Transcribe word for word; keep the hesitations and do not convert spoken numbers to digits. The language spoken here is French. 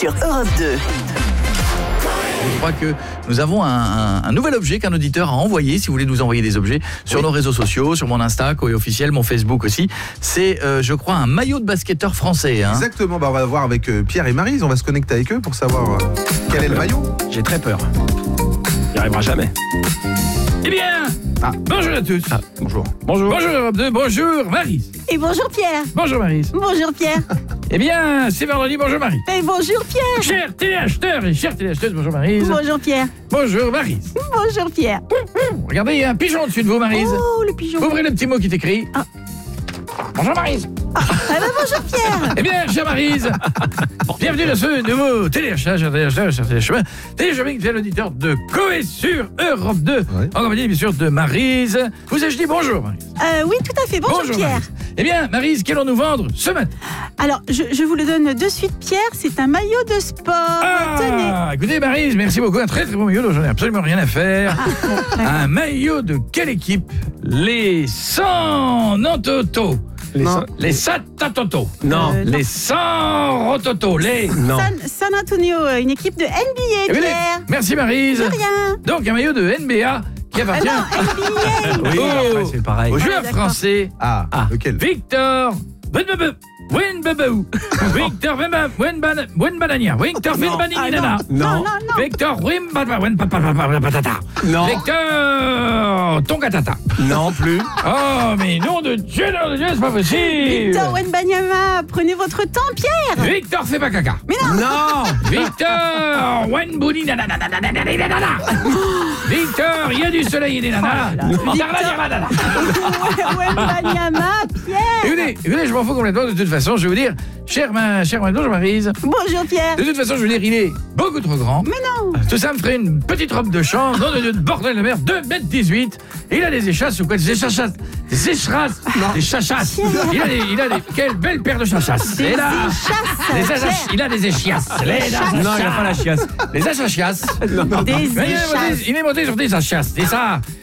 sur Europe deux. Je crois que nous avons un, un, un nouvel objet qu'un auditeur a envoyé. Si vous voulez nous envoyer des objets sur oui. nos réseaux sociaux, sur mon Insta, Coé officiel, mon Facebook aussi. C'est, euh, je crois, un maillot de basketteur français. Hein. Exactement. Bah, on va voir avec euh, Pierre et Maryse. On va se connecter avec eux pour savoir euh, quel est le maillot. J'ai très peur. Il n'y arrivera jamais. Eh bien, ah. bonjour à tous. Ah, bonjour. Bonjour. Bonjour Europe deux, bonjour Maryse. Et bonjour Pierre. Bonjour Maryse. Bonjour Pierre. Eh bien, c'est vendredi, bonjour Maryse. Et bonjour Pierre. Chers téléacheteurs et chères téléacheteuses, bonjour Maryse. Bonjour Pierre. Bonjour Maryse. Bonjour Pierre. Regardez, il y a un pigeon dessus de vous Maryse. Oh, le pigeon. Ouvrez le petit mot qui est écrit. Ah. Bonjour Maryse. Ah, ah bah bonjour Pierre. Eh bien, chère Maryse, bienvenue dans ce nouveau téléachat, chers téléacheteurs, chers téléchemins, téléchaming, c'est l'auditeur de Coé sur Europe deux, ouais. en compagnie bien sûr de Maryse. Vous ai-je dit bonjour Maryse? euh, Oui, tout à fait, bonjour, bonjour Pierre. Maryse. Eh bien, Maryse, qu'allons-nous vendre ce matin? Alors, je, je vous le donne de suite Pierre, c'est un maillot de sport. Ah, tenez. Écoutez Maryse, merci beaucoup, un très très bon maillot dont j'en ai absolument rien à faire. Ah, un maillot de quelle équipe? Les San Nantoto. Les, non. les Satatoto. Non. Euh, les San Rototo. Les non. San, San Antonio, une équipe de N B A, Pierre. Les... Merci Maryse. De rien. Donc un maillot de N B A qui appartient ah non, N B A. oui, au, après, c'est pareil. au joueur ah, français. Ah, ah. lequel? Victor Wenbebe. Wenbebou. Victor Wenbanania. Wenbanania. Victor Wenbaninana. Non, non, non. Victor Wenbatata. Non. Victor Tongatata. Non plus. Oh, mais nom de Dieu, nom de Dieu, c'est pas possible. Victor Wenbanyama, prenez votre temps, Pierre. Victor fait pas caca. Mais non. Non. Victor Wenbouni. Victor, il y a du soleil et des nanas. Wenbanyama, Pierre. Écoutez, écoutez, je m'en fous complètement de toute façon, je vais vous dire, cher ma, cher bonjour Maryse. Bonjour Pierre. De toute façon, je veux dire, il est beaucoup trop grand. Mais non. Tout ça me ferait une petite robe de chambre, non de, de bordel de mer, deux mètres dix-huit. Et il a des échasses ou quoi? Des échasses, des échasses, des chachasses. Il a des, il a des, quelle belle paire de chachasses. Des et là, échasses. des achas, il a des échiasses. Les non, il n'a pas la chiasse. Les achachiasses. Des Mais il est monté, échasses. il est monté sur des achasses. Et ça,